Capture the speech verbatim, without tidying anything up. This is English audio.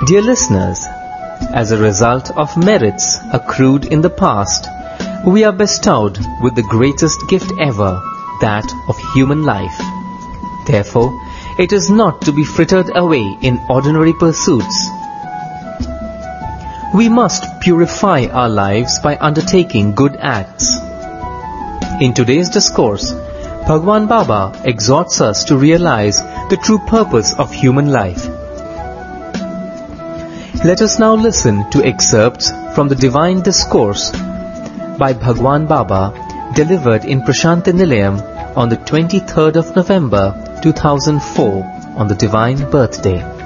Dear listeners, as a result of merits accrued in the past, we are bestowed with the greatest gift ever, that of human life. Therefore, it is not to be frittered away in ordinary pursuits. We must purify our lives by undertaking good acts. In today's discourse, Bhagwan Baba exhorts us to realize the true purpose of human life. Let us now listen to excerpts from the Divine Discourse by Bhagwan Baba, delivered in Prashanti Nilayam on the twenty-third of November two thousand four on the Divine Birthday.